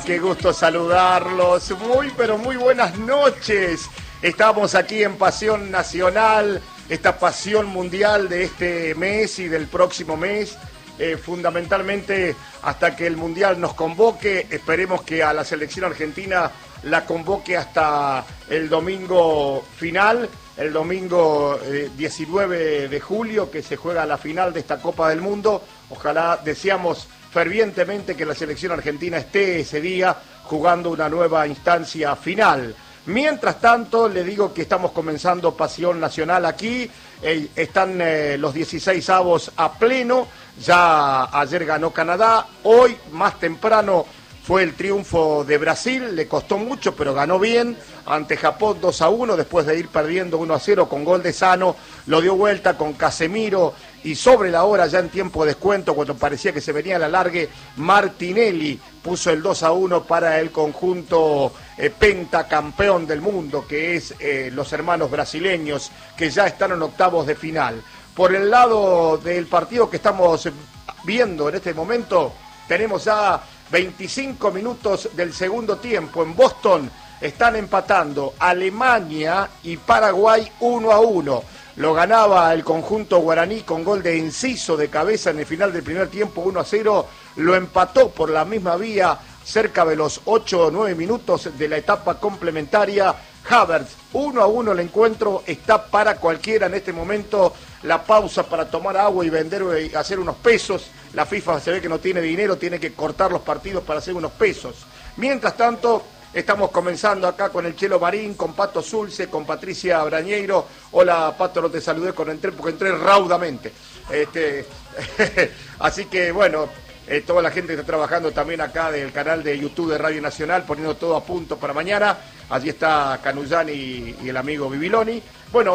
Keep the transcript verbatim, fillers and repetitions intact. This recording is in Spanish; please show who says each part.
Speaker 1: Qué gusto saludarlos, muy pero muy buenas noches. Estamos aquí en Pasión Nacional, esta pasión mundial de este mes y del próximo mes, eh, fundamentalmente hasta que el Mundial nos convoque. Esperemos que a la selección argentina la convoque hasta el domingo final, el domingo eh, diecinueve de julio, que se juega la final de esta Copa del Mundo. Ojalá, deseamos fervientemente que la selección argentina esté ese día jugando una nueva instancia final. Mientras tanto, le digo que estamos comenzando Pasión Nacional aquí, eh, están eh, los dieciséis avos a pleno, ya ayer ganó Canadá, hoy más temprano fue el triunfo de Brasil, le costó mucho pero ganó bien ante Japón dos a uno, después de ir perdiendo uno a cero con gol de Sano, lo dio vuelta con Casemiro y sobre la hora ya en tiempo de descuento, cuando parecía que se venía al alargue, Martinelli puso el dos a uno para el conjunto eh, pentacampeón del mundo, que es eh, los hermanos brasileños, que ya están en octavos de final. Por el lado del partido que estamos viendo en este momento, tenemos ya veinticinco minutos del segundo tiempo. En Boston están empatando Alemania y Paraguay uno a uno. Lo ganaba el conjunto guaraní con gol de Enciso de cabeza en el final del primer tiempo, uno a cero. Lo empató por la misma vía cerca de los ocho o nueve minutos de la etapa complementaria Havertz. uno a uno el encuentro, está para cualquiera en este momento. La pausa para tomar agua y vender y hacer unos pesos. La FIFA se ve que no tiene dinero, tiene que cortar los partidos para hacer unos pesos. Mientras tanto, estamos comenzando acá con el Chelo Marín, con Pato Zulce, con Patricia Brañeiro. Hola, Pato, no te saludé cuando entré porque entré raudamente. Este, así que, bueno, eh, toda la gente que está trabajando también acá del canal de YouTube de Radio Nacional, poniendo todo a punto para mañana. Allí está Canuyán y, y el amigo Bibiloni. Bueno,